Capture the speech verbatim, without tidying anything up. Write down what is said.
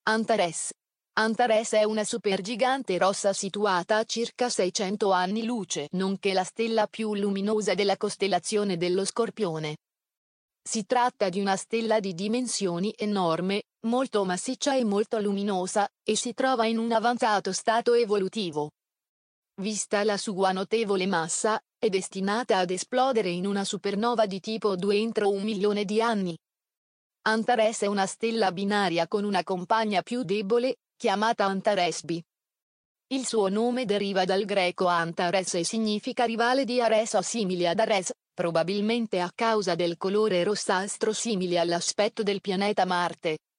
Antares. Antares è una supergigante rossa situata a circa seicento anni luce, nonché la stella più luminosa della costellazione dello Scorpione. Si tratta di una stella di dimensioni enorme, molto massiccia e molto luminosa, e si trova in un avanzato stato evolutivo. Vista la sua notevole massa, è destinata ad esplodere in una supernova di tipo due entro un milione di anni. Antares è una stella binaria con una compagna più debole, chiamata Antares B. Il suo nome deriva dal greco Antares e significa rivale di Ares o simile ad Ares, probabilmente a causa del colore rossastro simile all'aspetto del pianeta Marte.